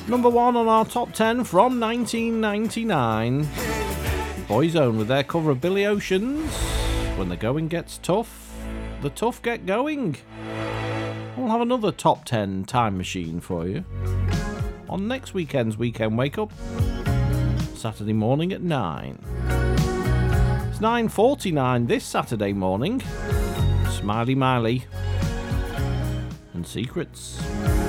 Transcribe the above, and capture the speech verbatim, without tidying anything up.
Number one on our top ten from nineteen ninety-nine. Boyzone with their cover of Billy Ocean's When the Going Gets Tough, the Tough Get Going. We'll have another top ten time machine for you on next weekend's Weekend Wake Up, Saturday morning at nine. It's nine forty-nine this Saturday morning. Smiley Miley and Secrets.